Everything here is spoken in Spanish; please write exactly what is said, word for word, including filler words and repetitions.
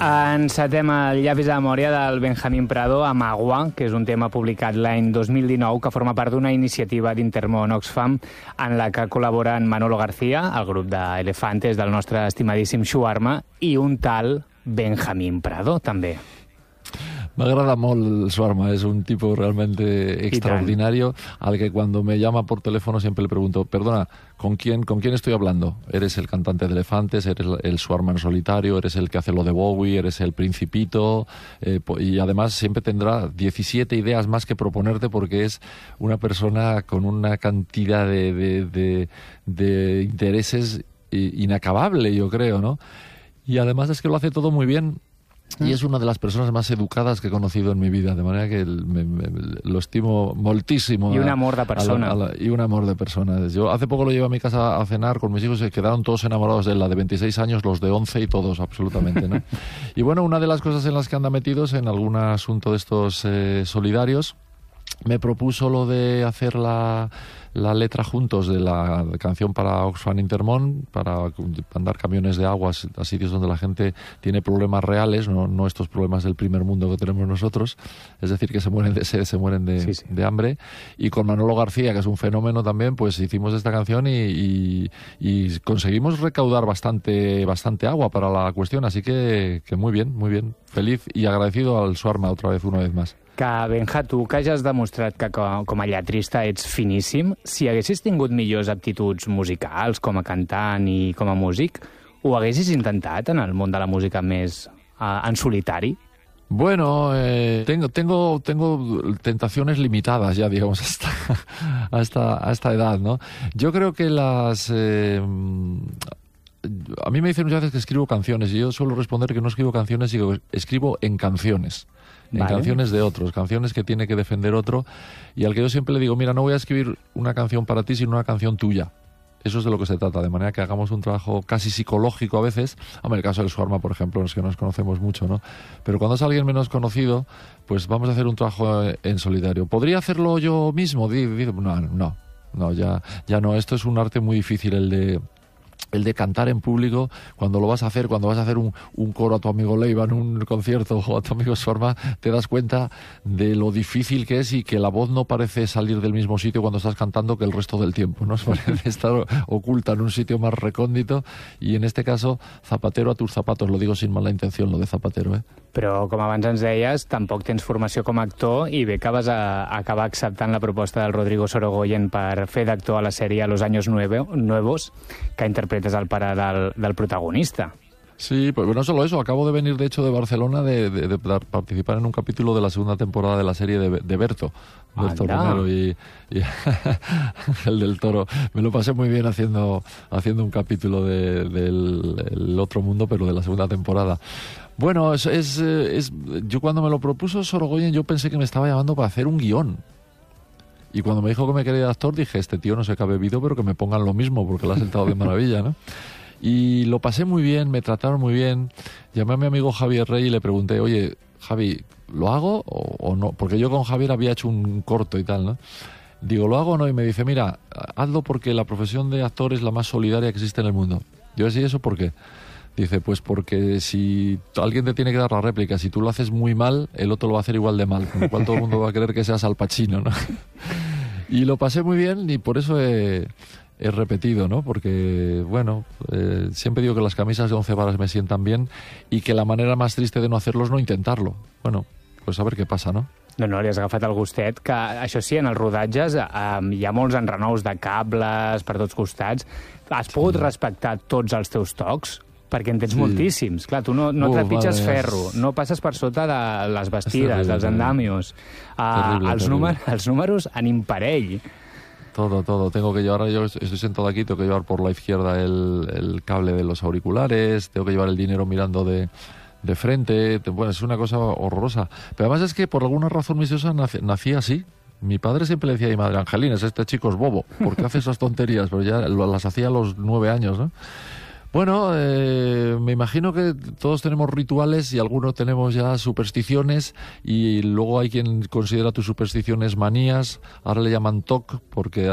Encetem el llapis de memòria del Benjamín Prado amb Agua, que és un tema publicat l'any dos mil dinou que forma part d'una iniciativa d'Intermón Oxfam en la que col·laboren Manolo García, el grup d'Elefantes del nostre estimadíssim Shawarma, i un tal Benjamín Prado, també. M'agrada molt el Shawarma, es un tipo realmente extraordinario al que cuando me llama por teléfono siempre le pregunto, perdona, ¿con quién, ¿con quién estoy hablando? ¿Eres el cantante de Elefantes? ¿Eres el Shawarma en solitario? ¿Eres el que hace lo de Bowie? ¿Eres el Principito? Eh, y además siempre tendrá diecisiete ideas más que proponerte porque es una persona con una cantidad de, de, de, de intereses inacabable, yo creo, ¿no? Y además es que lo hace todo muy bien. Y es una de las personas más educadas que he conocido en mi vida, de manera que me, me, lo estimo moltísimo. Y un amor de persona. A la, a la, y un amor de persona. Yo hace poco lo llevé a mi casa a cenar con mis hijos y quedaron todos enamorados de él, la de veintiséis años, los de once y todos, absolutamente, ¿no? Y bueno, una de las cosas en las que anda metidos en algún asunto de estos eh, solidarios, me propuso lo de hacer la, la letra juntos de la canción para Oxfam Intermón, para mandar camiones de agua a sitios donde la gente tiene problemas reales, no, no estos problemas del primer mundo que tenemos nosotros, es decir, que se mueren de sed, se mueren de, sí, sí. de hambre. Y con Manolo García, que es un fenómeno también, pues hicimos esta canción y, y, y conseguimos recaudar bastante, bastante agua para la cuestión, así que, que muy bien, muy bien. Feliz y agradecido al Shawarma otra vez, una vez más. Que, Benja, tu que ja has demostrat que com a lletrista ets finíssim, si haguessis tingut millors aptituds musicals com a cantant i com a músic, ho haguessis intentat en el món de la música més uh, en solitari? Bueno, eh, tengo, tengo, tengo tentaciones limitadas ya, digamos, hasta, hasta, a esta edad, ¿no? Yo creo que las... Eh, a mí me dicen muchas veces que escribo canciones y yo suelo responder que no escribo canciones, sino que escribo en canciones. En vale. canciones de otros, canciones que tiene que defender otro, y al que yo siempre le digo, mira, no voy a escribir una canción para ti, sino una canción tuya. Eso es de lo que se trata, de manera que hagamos un trabajo casi psicológico a veces. En el caso del Shawarma, por ejemplo, es que nos conocemos mucho, ¿no? Pero cuando es alguien menos conocido, pues vamos a hacer un trabajo en solitario. ¿Podría hacerlo yo mismo? No, no, no, ya, ya no. Esto es un arte muy difícil, el de... el de cantar en público, cuando lo vas a hacer, cuando vas a hacer un, un coro a tu amigo Leiva en un concierto o a tu amigo Shawarma, te das cuenta de lo difícil que es y que la voz no parece salir del mismo sitio cuando estás cantando que el resto del tiempo, ¿no? Parece estar oculta en un sitio más recóndito, y en este caso, zapatero a tus zapatos, lo digo sin mala intención, lo de zapatero, ¿eh? Però, com abans ens deies, tampoc tens formació com a actor i bé que vas a acabar acceptant la proposta del Rodrigo Sorogoyen per fer d'actor a la sèrie Los Años Nuevos, que interpretes el pare del, del protagonista. Sí, pues no solo eso, acabo de venir de hecho de Barcelona de, de, de participar en un capítulo de la segunda temporada de la serie de, de Berto, Berto Romero y, y el del Toro. Me lo pasé muy bien haciendo, haciendo un capítulo de, del el otro mundo, pero de la segunda temporada. Bueno, es, es, es, yo cuando me lo propuso Sorogoyen, yo pensé que me estaba llamando para hacer un guión. Y cuando me dijo que me quería de actor, dije, este tío no sé qué ha bebido, pero que me pongan lo mismo, porque lo ha sentado de maravilla, ¿no? Y lo pasé muy bien, me trataron muy bien. Llamé a mi amigo Javier Rey y le pregunté, oye, Javi, ¿lo hago o, o no? Porque yo con Javier había hecho un corto y tal, ¿no? Digo, ¿lo hago o no? Y me dice, mira, hazlo porque la profesión de actor es la más solidaria que existe en el mundo. Yo decía, ¿eso por qué? Dice, pues porque si alguien te tiene que dar la réplica, si tú lo haces muy mal, el otro lo va a hacer igual de mal, con lo cual todo el mundo va a querer que seas Al Pacino, ¿no? Y lo pasé muy bien y por eso he, he repetido, ¿no? Porque, bueno, eh, siempre digo que las camisas de once varas me sientan bien y que la manera más triste de no hacerlo es no intentarlo. Bueno, pues a ver què passa, no? No, no, li has agafat el gustet, que això sí, en els rodatges eh, hi ha molts enrenous de cables per tots costats. Has pogut sí. respectar tots els teus tocs? Perquè en tens sí. moltíssims. Clar, tu no, no uh, trepitges vale. ferro, no passes per sota de les bastides, terrible, dels andamios. Uh, terrible, els, númer, els números en imparell. Todo, todo. Tengo que llevar, yo estoy sentado aquí, tengo que llevar por la izquierda el, el cable de los auriculares, tengo que llevar el dinero mirando de, de frente. Bueno, es una cosa horrorosa. Pero además es que por alguna razón misteriosa nací, nací así. Mi padre siempre le decía a mi madre, Angelines, este chico es bobo, ¿por qué hace esas tonterías? Pero ya las hacía a los nueve años, ¿no? Bueno, eh, me imagino que todos tenemos rituales y algunos tenemos ya supersticiones, y luego hay quien considera tus supersticiones manías, ahora le llaman T O C, porque